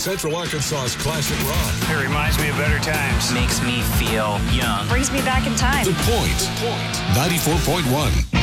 Central Arkansas's classic rock. It reminds me of better times. Makes me feel young. Brings me back in time. The Point. 94.1.